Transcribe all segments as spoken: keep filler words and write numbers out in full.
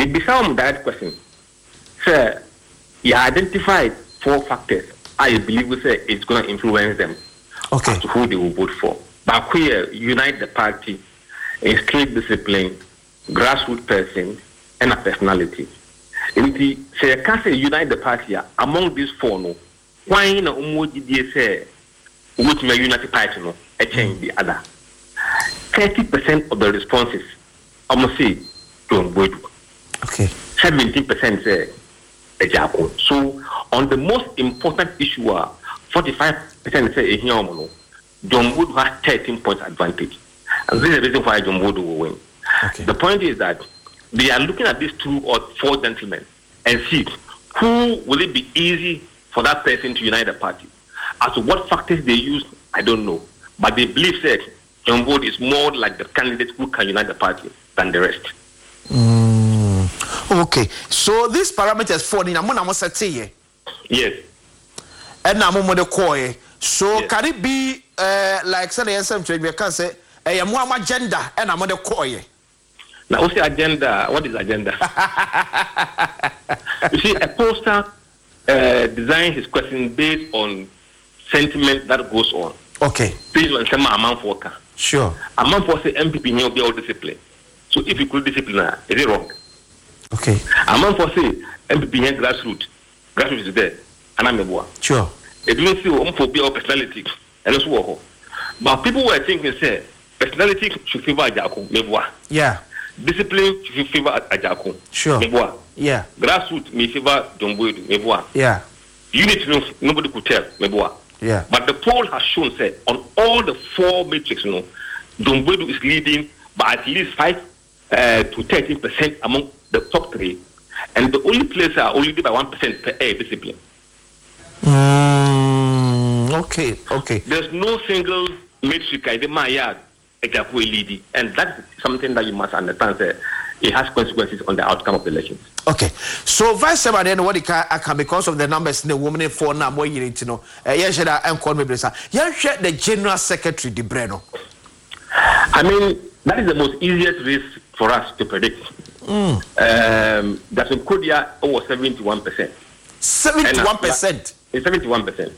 Me beside that question, sir, you identified four factors I believe we say it's going to influence them okay. as to who they will vote for. But queer, unite the party, instill discipline, grassroots person, and a personality. And the say I can't say unite the party among these four. No, why in a umoji say which may unite the party no, a change the other. Thirty percent of the responses, I must say, don't vote. Okay. Seventeen percent say a jaco. So on the most important issue, forty-five percent say a hiamono. John Wood has thirteen points advantage. And this is the reason why John Wood will win. Okay. The point is that they are looking at these two or four gentlemen and see who will it be easy for that person to unite the party. As to what factors they use, I don't know. But they believe that John Wood is more like the candidate who can unite the party than the rest. Mm. Okay. So these parameters for the Namuna Mosati. Yes. And Namu the Koi. So yes. Can it be uh, like say the same trade we can say a more agenda and I'm the Koi? Now what's the agenda? What is agenda? You see, a poster uh, designs his question based on sentiment that goes on. Okay. Based on some amount for worker. Sure. Amount for say M P P here will be all discipline. So if you could discipline, is it wrong? Okay. Amount for say M P P here grassroots. Grassroots is there. And I'm a boy. Sure. It means you want to be our personality. And that's what. But people were thinking say personality should favor Ajako. Meboa. Yeah. Discipline should favor Ajako. Sure. Meboa. Yeah. Grassroots may favor John Boyd. Meboa. Yeah. Unity, nobody could tell. Meboa. Yeah. But the poll has shown say on all the four matrix, you know, John Boyd is leading by at least five uh, to thirteen percent among the top three, and the only players are only by one percent per air discipline. Mm, okay, okay. There's no single matrix in my yard except leading, and that's something that you must understand. That it has consequences on the outcome of the elections. Okay, so Vice Chairman, then what it can because of the numbers in the woman for now more you need to know. Yes, I call me Bresa. Yes, the General Secretary Di Breno. I mean, that is the most easiest risk for us to predict. Mm. Um, that's in Kodia over seventy-one percent. Seventy-one percent. Seventy-one percent.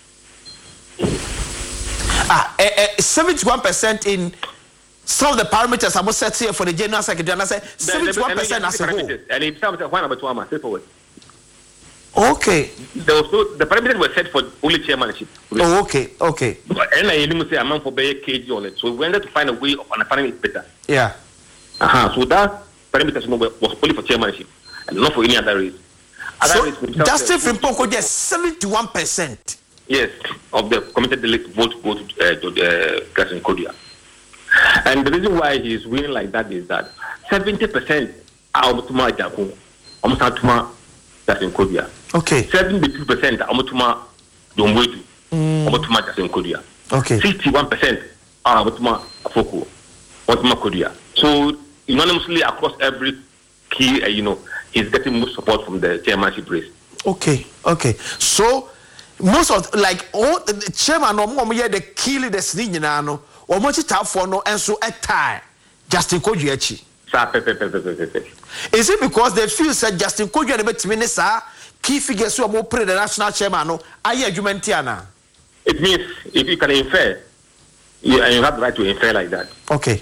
Ah, uh, uh, seventy-one percent in. Some of the parameters I must set here for the General Secretary, and I say seventy-one percent as a whole. And it's one number two, step forward. Okay. There was no, the parameters were set for only chairmanship. Oh, okay, okay. And I didn't say a man for Bay K G on it. So we wanted to find a way of understanding it better. Yeah. Uh-huh. So that parameters was only for chairmanship and not for any other reason. Other so reason Justin Frimpong just seventy-one percent. Yes, of the committed delegate vote go to uh, to the President Kodia. And the reason why he is winning like that is that seventy percent are Omutuma Jaku, Omutuma Justin Kodia. Okay. seventy-two percent are Omutuma Domwedu, Omutuma Justin Kodia. Okay. sixty-one percent are Omutuma Afoko, Omutuma Kodia. So unanimously across every key, uh, you know, he's getting more support from the chairmanship race. Okay, okay. So most of like all the chairman no more the key leaders ni no. Or much it for no and so a tie Justin Kojuachi. Is it because they feel said Justin Kojuachi bet minister key figures who are more pre the national chairman? No, I hear Jumentiana. It means if you can infer, you, and you have the right to infer like that. Okay.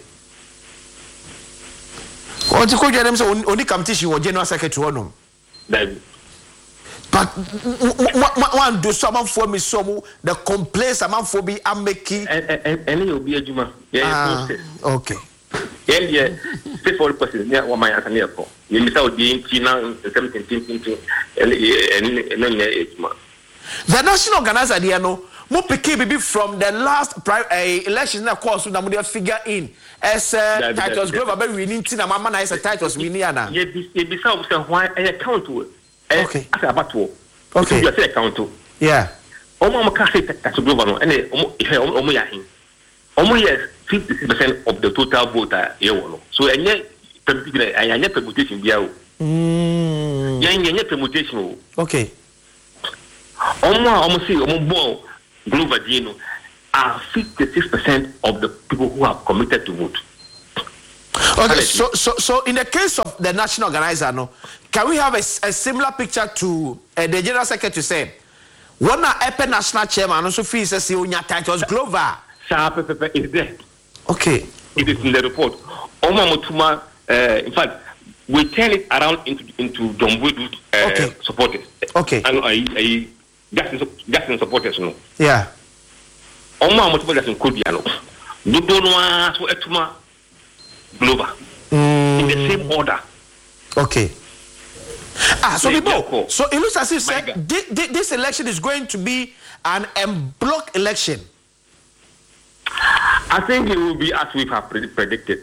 What you Kojuachi say only competition or General Secretary no. But one do someone for me some the complaints among for be I'm making and you'll be a Juma. Yeah, okay. Yeah, yeah. Before person, yeah, what my answer near for. You miss out the China seventeen and the national organizer, dear no, more picky from the last private uh, election, of course, we have figure in as uh, titles grow about winning Tina Mama as a titles winning. Yeah, be some why I account to it. Okay. Okay. You say account to. Yeah. Omo mo ka say that's global and omo omo ya hin. Omo yes fifty percent of the total vote here no. So enye enye permutation bia o. Mm. Enye enye permutation o. Okay. Omo omo say omo bo global dino are fifty-six percent of the people who have committed to vote. Okay, so so so in the case of the national organizer, no, can we have a, a similar picture to uh, the general secretary said? One a national chairman also feels as if your titles Glover. Is there? Okay. It is in the report. Oma Mutuma, uh, in fact, we turn it around into into John Wood uh, okay. supporters. Okay. And I, I Justin, Justin supporters, no. Yeah. Oma Mutuma Justin Kodiano. No Donoa so Etuma Glover. Mm. In the same order. Okay. Ah, so people, so it looks as if say, this, this election is going to be an en bloc election. I think it will be as we have predicted.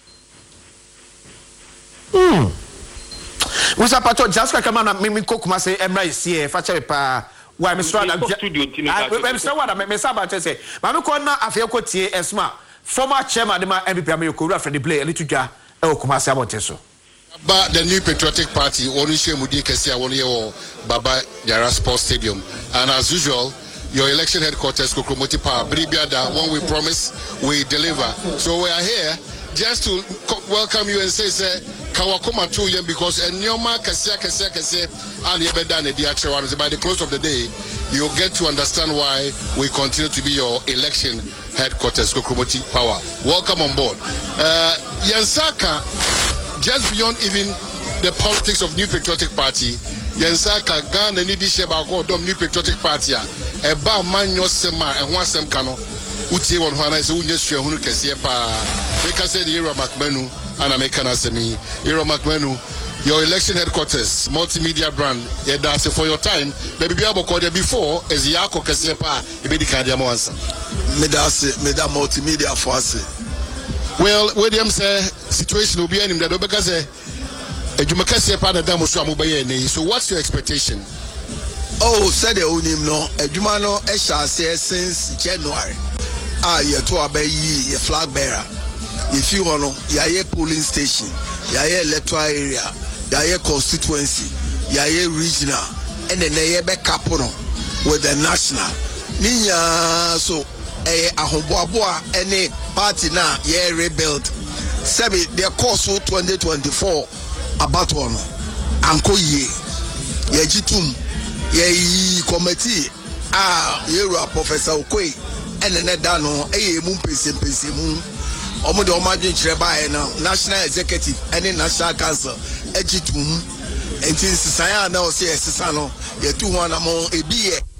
Hmm. Mister Pato, just like a man, I mean, cook must say, Emma is here, Facher Pa. Why, Mister I'm Mister What I may say, Mamma Corner, I feel quote here, Esma, former chairman of my M P P, Amiko, from the play, a little jar, El Kumasa Monteso. But the New Patriotic Party, Onishe Mudi Kesia, one year Baba Yara Sports Stadium. And as usual, your election headquarters, Kokromoti Power, Bribiada, when we promise, we deliver. So we are here just to welcome you and say, say, Kawakoma to you because Nyoma Kesia Kesia Kesia, and Yebedane Diatrawan. By the close of the day, you'll get to understand why we continue to be your election headquarters, Kokromoti Power. Welcome on board. Uh, Yansaka. Just beyond even the politics of New Patriotic Party, Yensaka Ghana ni dishe ba ko dom New Patriotic Party a e ba manyo sema e ho asem ka no utie won ho na se unye sua hunu kese pa make say the Ira Macmenu and American asemi Ira Macmenu your election headquarters multimedia brand yeah that's for your time maybe be able call there before as yako kese pa e be di kan dia mo answer me da se me da multimedia for us. Well, William say situation will be in that because a part of them so what's your expectation? Oh, said the unim no, a Jumano Esha says since January. Ah, ye to obey ye flag bearer. If you want Yaye polling station, Yaye electoral area, Yaye constituency, Yaye regional, and then they be capono with the national. Ninya so eh ahoboaboa any party na ye rebuild sebi the course twenty twenty-four about one anko ye ye jitum ye committee ah ye Professor Okoi ene ne da no eh mu pese pese mu omo de omo adwenkyere bae na national executive any national council ejitum enti sisan na o se sisa no ye tu ho na mo ebi ye